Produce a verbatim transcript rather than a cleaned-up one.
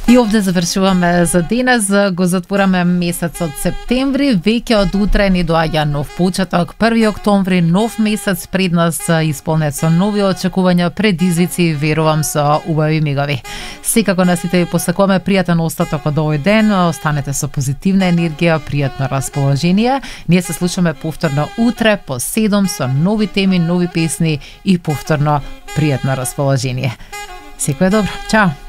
И овде завршуваме за денес, го затвораме месецот септември, веќе од утре ни доаѓа нов почеток, први октомври, нов месец пред нас, исполнет со нови очекувања, предизвици, верувам со убави мигови. Секако на сите ви посакуваме пријатен остаток од овој ден, останете со позитивна енергија, пријатно расположение. Ние се слушаме повторно утре по седум со нови теми, нови песни и повторно пријатно расположение. Секој е добро. Чао!